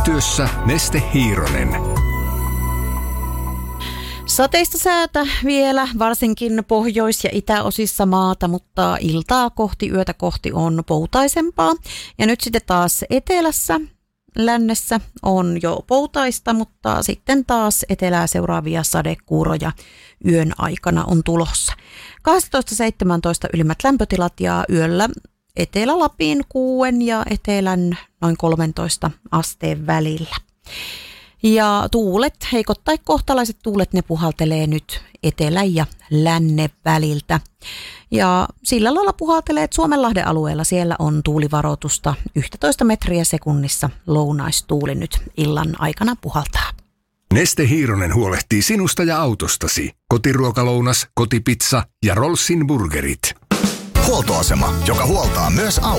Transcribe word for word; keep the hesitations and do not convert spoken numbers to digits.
Yhteistyössä Neste Hiironen. Sateista säätä vielä, varsinkin pohjois- ja itäosissa maata, mutta iltaa kohti, yötä kohti on poutaisempaa. Ja nyt sitten taas etelässä, lännessä on jo poutaista, mutta sitten taas etelää seuraavia sadekuuroja yön aikana on tulossa. kaksitoista seitsemäntoista ylimmät lämpötilat ja yöllä Etelä-Lapin kuuden ja etelän noin kolmentoista asteen välillä. Ja tuulet, heikot tai kohtalaiset tuulet, ne puhaltelee nyt etelän ja lännen väliltä. Ja sillä lailla puhaltelee, että Suomenlahden alueella siellä on tuulivaroitusta yksitoista metriä sekunnissa. Lounaistuuli nyt illan aikana puhaltaa. Neste Hiironen huolehtii sinusta ja autostasi. Kotiruokalounas, kotipizza ja Rollsin burgerit. Huoltoasema, joka huoltaa myös auto.